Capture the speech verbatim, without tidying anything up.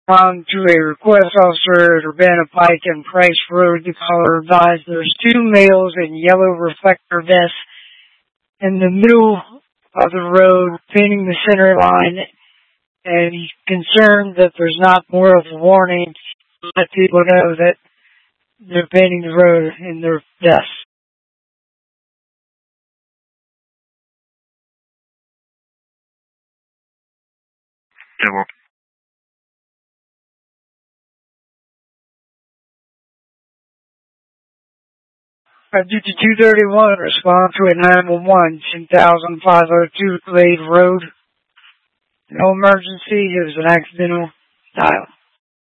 On to a request officer at Urbana Pike and Price Road. The caller advised there's two males in yellow reflector vests in the middle of the road painting the center line, and he's concerned that there's not more of a warning to let people know that they're painting the road in their vests. Yeah, Duty two thirty-one, respond to a nine one one, ten thousand five oh two Glade Road. No emergency, it was an accidental dial.